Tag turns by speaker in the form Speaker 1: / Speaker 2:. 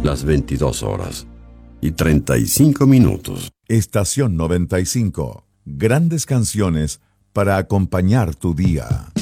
Speaker 1: las 22:35.
Speaker 2: Estación 95. Grandes canciones para acompañar tu día.